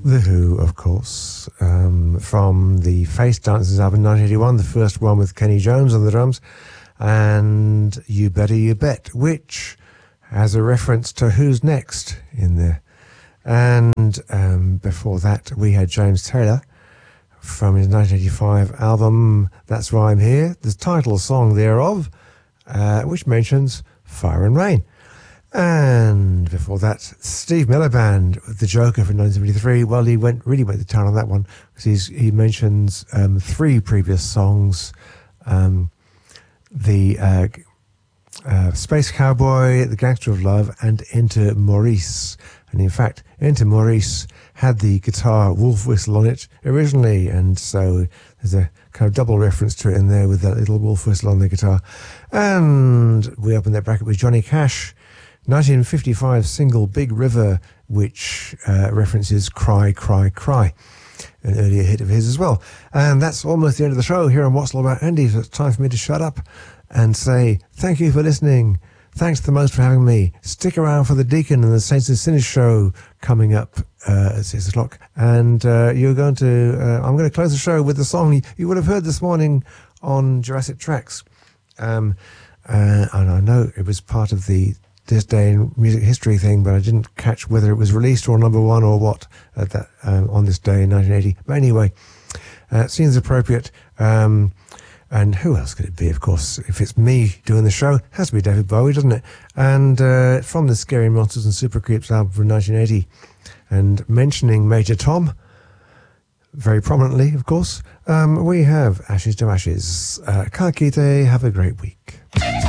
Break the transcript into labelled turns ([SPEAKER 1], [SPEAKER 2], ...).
[SPEAKER 1] The Who, of course, from the Face Dancers album 1981, the first one with Kenny Jones on the drums, and You Better You Bet, which has a reference to Who's Next in there. And before that, we had James Taylor from his 1985 album That's Why I'm Here, the title song thereof, which mentions Fire and Rain. And before that, Steve Miller Band with The Joker from 1973. Well, he really went to town on that one because he mentions three previous songs: the Space Cowboy, The Gangster of Love, and Enter Maurice. And in fact, Enter Maurice had the guitar wolf whistle on it originally, and so there's a kind of double reference to it in there with that little wolf whistle on the guitar. And we opened that bracket with Johnny Cash. 1955 single Big River, which references Cry, Cry, Cry, an earlier hit of his as well. And that's almost the end of the show here on What's All About Andy, so it's time for me to shut up and say thank you for listening. Thanks the most for having me. Stick around for the Deacon and the Saints and Sinners show coming up at 6 o'clock. And I'm going to close the show with the song you would have heard this morning on Jurassic Tracks. And I know it was part of the This Day in Music History thing, but I didn't catch whether it was released or number one or what at that on this day in 1980. But anyway, it seems appropriate. And who else could it be? Of course, if it's me doing the show, it has to be David Bowie, doesn't it? And from the Scary Monsters and Super Creeps album from 1980, and mentioning Major Tom very prominently, of course, we have Ashes to Ashes. Ka kite, have a great week.